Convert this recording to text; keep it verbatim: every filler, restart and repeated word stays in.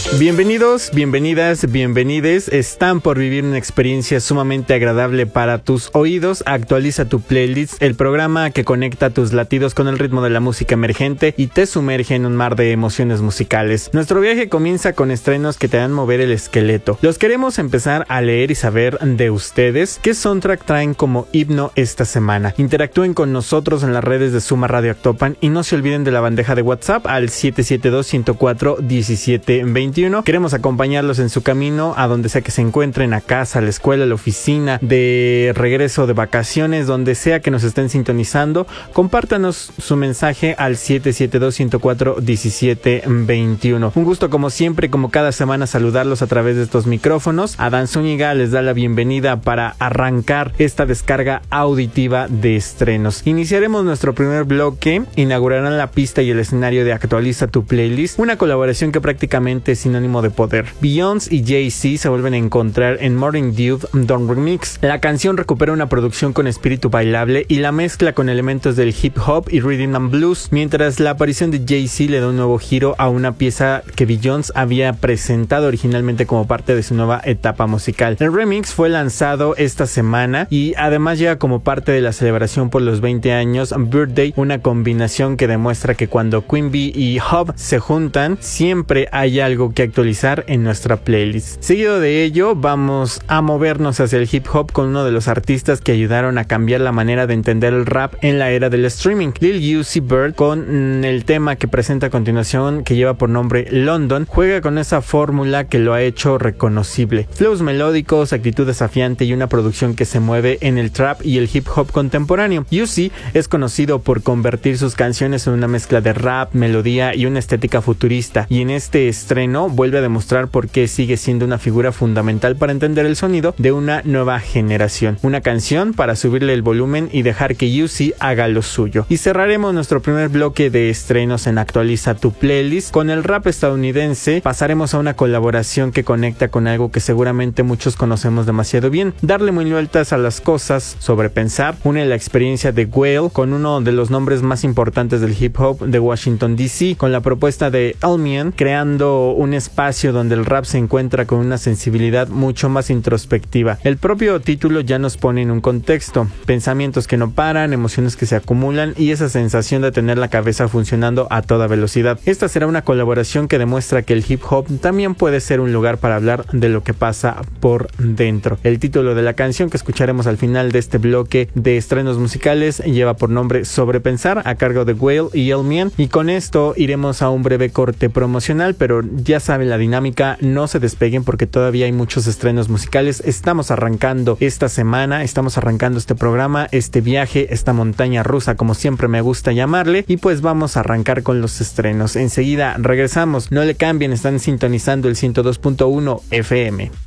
Bienvenidos, bienvenidas, bienvenides. Están por vivir una experiencia sumamente agradable para tus oídos. Actualiza tu playlist, el programa que conecta tus latidos con el ritmo de la música emergente y te sumerge en un mar de emociones musicales. Nuestro viaje comienza con estrenos que te harán mover el esqueleto. Los queremos empezar a leer y saber de ustedes qué soundtrack traen como himno esta semana. Interactúen con nosotros en las redes de Suma Radio Actopan y no se olviden de la bandeja de WhatsApp al siete siete dos, uno cero cuatro, uno siete dos uno. Queremos acompañarlos en su camino a donde sea que se encuentren, a casa, a la escuela, a la oficina, de regreso de vacaciones, donde sea que nos estén sintonizando. Compártanos su mensaje al siete siete dos, uno cero cuatro, uno siete dos uno. Un gusto como siempre, como cada semana, saludarlos a través de estos micrófonos. Adán Zúñiga les da la bienvenida para arrancar esta descarga auditiva de estrenos. Iniciaremos nuestro primer bloque. Inaugurarán la pista y el escenario de Actualiza tu Playlist, una colaboración que prácticamente es sinónimo de poder. Beyoncé y Jay-Z se vuelven a encontrar en Morning Dew Dawn Remix. La canción recupera una producción con espíritu bailable y la mezcla con elementos del hip hop y rhythm and blues, mientras la aparición de Jay-Z le da un nuevo giro a una pieza que Beyoncé había presentado originalmente como parte de su nueva etapa musical. El remix fue lanzado esta semana y además llega como parte de la celebración por los veinte años Birthday, una combinación que demuestra que cuando Queen Bee y Hov se juntan, siempre hay algo que actualizar en nuestra playlist. Seguido de ello, vamos a movernos hacia el hip hop con uno de los artistas que ayudaron a cambiar la manera de entender el rap en la era del streaming, Lil Uzi Vert, con el tema que presenta a continuación, que lleva por nombre London. Juega con esa fórmula que lo ha hecho reconocible: flows melódicos, actitud desafiante y una producción que se mueve en el trap y el hip hop contemporáneo. Uzi es conocido por convertir sus canciones en una mezcla de rap, melodía y una estética futurista, y en este estreno vuelve a demostrar por qué sigue siendo una figura fundamental para entender el sonido de una nueva generación. Una canción para subirle el volumen y dejar que Uzi haga lo suyo. Y cerraremos nuestro primer bloque de estrenos en Actualiza tu Playlist con el rap estadounidense. Pasaremos a una colaboración que conecta con algo que seguramente muchos conocemos demasiado bien: darle muy vueltas a las cosas, sobrepensar. Une la experiencia de Whale con uno de los nombres más importantes del hip hop de Washington D C, con la propuesta de Elmian, creando un espacio donde el rap se encuentra con una sensibilidad mucho más introspectiva. El propio título ya nos pone en un contexto: pensamientos que no paran, emociones que se acumulan y esa sensación de tener la cabeza funcionando a toda velocidad. Esta será una colaboración que demuestra que el hip hop también puede ser un lugar para hablar de lo que pasa por dentro. El título de la canción que escucharemos al final de este bloque de estrenos musicales lleva por nombre Sobrepensar, a cargo de Whale y Elmian, y con esto iremos a un breve corte promocional, pero ya saben la dinámica, no se despeguen porque todavía hay muchos estrenos musicales. Estamos arrancando esta semana, estamos arrancando este programa, este viaje, esta montaña rusa, como siempre me gusta llamarle, y pues vamos a arrancar con los estrenos. Enseguida regresamos, no le cambien, están sintonizando el ciento dos punto uno F M.